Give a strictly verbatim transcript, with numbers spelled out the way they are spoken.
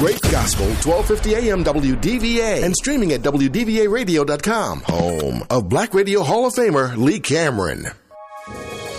Great Gospel, twelve fifty A M W D V A, and streaming at W D V A radio dot com. Home of Black Radio Hall of Famer Lee Cameron.